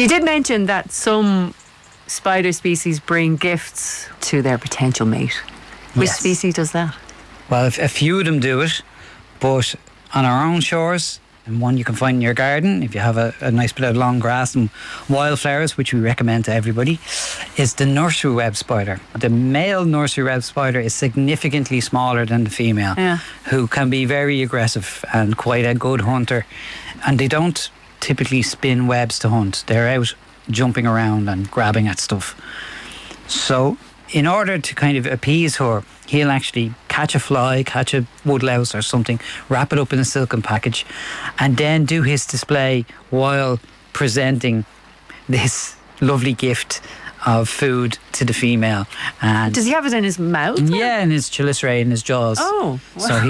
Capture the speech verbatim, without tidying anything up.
You did mention that some spider species bring gifts to their potential mate. Which Yes. species does that? Well, a few of them do it, but on our own shores, and one you can find in your garden if you have a, a nice bit of long grass and wildflowers, which we recommend to everybody, is the nursery web spider. The male nursery web spider is significantly smaller than the female, Yeah. who can be very aggressive and quite a good hunter. And they don't typically spin webs to hunt. They're out jumping around and grabbing at stuff. So in order to kind of appease her, he'll actually catch a fly, catch a woodlouse or something, wrap it up in a silken package, and then do his display while presenting this lovely gift of food to the female. And Does he have it in his mouth? yeah, in his chelicerae, in his jaws. Oh, wow. So he